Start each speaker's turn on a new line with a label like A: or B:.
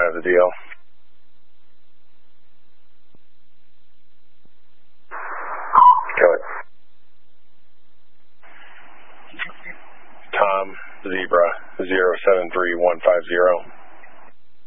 A: have the deal. Go it. Tom Zebra 073150.